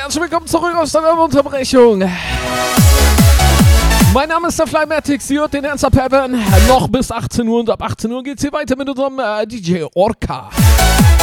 herzlich willkommen zurück aus der Unterbrechung. Mein Name ist der Flymatix, ihr hört den Ernst Up Heaven noch bis 18 Uhr und ab 18 Uhr geht's hier weiter mit unserem DJ Orca.